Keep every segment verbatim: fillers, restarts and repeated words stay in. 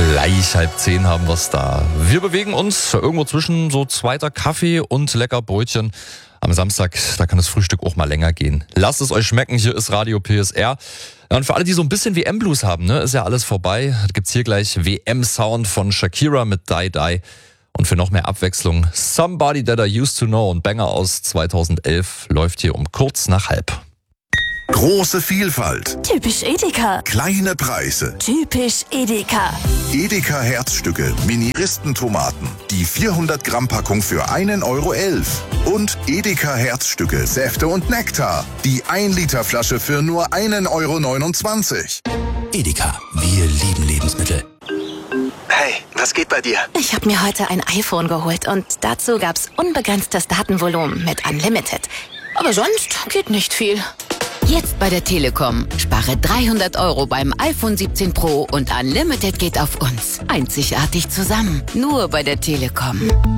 Gleich halb zehn haben wir es da. Wir bewegen uns irgendwo zwischen so zweiter Kaffee und lecker Brötchen. Am Samstag, da kann das Frühstück auch mal länger gehen. Lasst es euch schmecken, hier ist Radio P S R. Ja, und für alle, die so ein bisschen W M-Blues haben, ne, ist ja alles vorbei. Da gibt's hier gleich W M-Sound von Shakira mit Die Die. Und für noch mehr Abwechslung, Somebody That I Used To Know, und Banger aus zweitausendelf, läuft hier um kurz nach halb. Große Vielfalt. Typisch Edeka. Kleine Preise. Typisch Edeka. Edeka Herzstücke, Mini-Ristentomaten. Die vierhundert Gramm Packung für einen Euro elf. Und Edeka Herzstücke, Säfte und Nektar. Die ein Liter Flasche für nur einen Euro neunundzwanzig. Edeka, wir lieben Lebensmittel. Hey, was geht bei dir? Ich habe mir heute ein iPhone geholt und dazu gab's unbegrenztes Datenvolumen mit Unlimited. Aber sonst geht nicht viel. Jetzt bei der Telekom. Spare dreihundert Euro beim iPhone siebzehn Pro und Unlimited geht auf uns. Einzigartig zusammen. Nur bei der Telekom.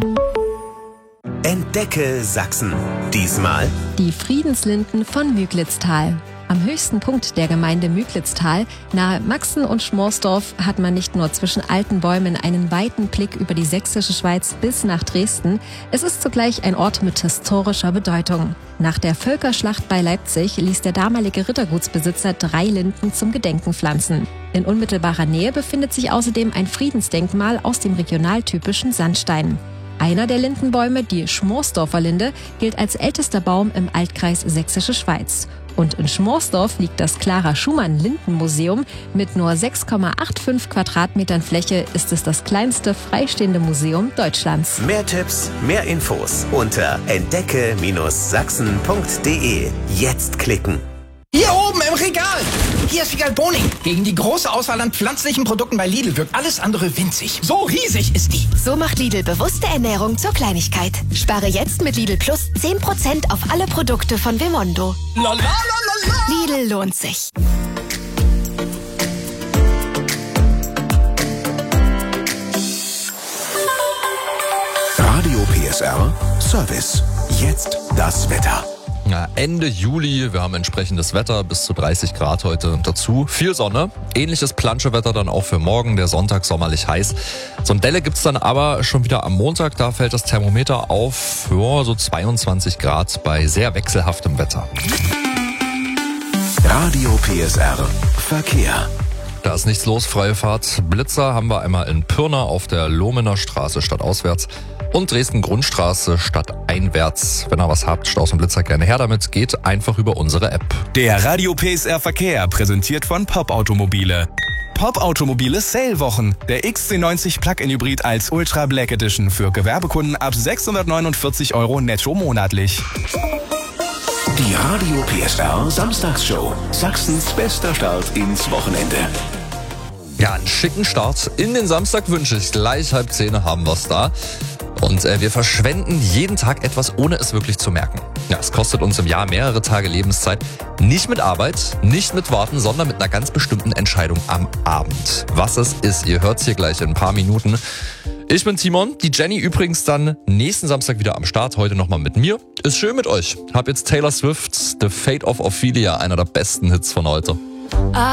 Entdecke Sachsen. Diesmal die Friedenslinden von Müglitztal. Am höchsten Punkt der Gemeinde Müglitztal, nahe Maxen und Schmorsdorf, hat man nicht nur zwischen alten Bäumen einen weiten Blick über die sächsische Schweiz bis nach Dresden. Es ist zugleich ein Ort mit historischer Bedeutung. Nach der Völkerschlacht bei Leipzig ließ der damalige Rittergutsbesitzer drei Linden zum Gedenken pflanzen. In unmittelbarer Nähe befindet sich außerdem ein Friedensdenkmal aus dem regionaltypischen Sandstein. Einer der Lindenbäume, die Schmorsdorfer Linde, gilt als ältester Baum im Altkreis Sächsische Schweiz. Und in Schmorsdorf liegt das Clara-Schumann-Lindenmuseum. Mit nur sechs Komma fünfundachtzig Quadratmetern Fläche ist es das kleinste freistehende Museum Deutschlands. mehr Tipps, mehr Infos unter entdecke Sachsen punkt de. Jetzt klicken. Hier oben im Regal. Hier ist Figal Boning. Gegen die große Auswahl an pflanzlichen Produkten bei Lidl wirkt alles andere winzig. So riesig ist die. So macht Lidl bewusste Ernährung zur Kleinigkeit. Spare jetzt mit Lidl Plus zehn Prozent auf alle Produkte von Vimondo. Lala, lala. Lidl lohnt sich. Radio P S R Service. Jetzt das Wetter. Ja, Ende Juli, wir haben entsprechendes Wetter, bis zu dreißig Grad heute dazu. Viel Sonne, ähnliches Planschewetter dann auch für morgen, der Sonntag sommerlich heiß. So ein Delle gibt's dann aber schon wieder am Montag, da fällt das Thermometer auf für so zweiundzwanzig Grad bei sehr wechselhaftem Wetter. Radio P S R Verkehr. Da ist nichts los, freie Fahrt. Blitzer haben wir einmal in Pirna auf der Lohmener Straße stadtauswärts und Dresden-Grundstraße stadteinwärts. Wenn ihr was habt, Staus und Blitzer, gerne her damit. Geht einfach über unsere App. Der Radio P S R Verkehr, präsentiert von Pop Automobile. Pop Automobile Sale-Wochen. Der X C neunzig Plug-in Hybrid als Ultra Black Edition für Gewerbekunden ab sechshundertneunundvierzig Euro netto monatlich. Die Radio P S R Samstagsshow. Sachsens bester Start ins Wochenende. Ja, einen schicken Start in den Samstag wünsche ich. Gleich halb zehn haben wir's da. Und äh, wir verschwenden jeden Tag etwas, ohne es wirklich zu merken. Ja, es kostet uns im Jahr mehrere Tage Lebenszeit. Nicht mit Arbeit, nicht mit Warten, sondern mit einer ganz bestimmten Entscheidung am Abend. Was es ist, ihr hört's hier gleich in ein paar Minuten. Ich bin Timon, die Jenny übrigens dann nächsten Samstag wieder am Start, heute nochmal mit mir. Ist schön mit euch. Hab jetzt Taylor Swift, The Fate of Ophelia, einer der besten Hits von heute.